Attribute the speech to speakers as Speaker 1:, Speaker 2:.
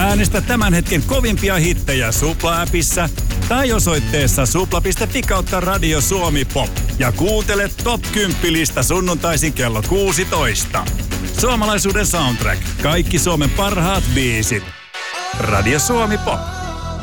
Speaker 1: Äänestä tämän hetken kovimpia hittejä Supla-appissa tai osoitteessa supla.fi kautta Radio Suomi Pop. Ja kuuntele Top 10-lista sunnuntaisin kello 16. Suomalaisuuden soundtrack. Kaikki Suomen parhaat biisit. Radio Suomi Pop.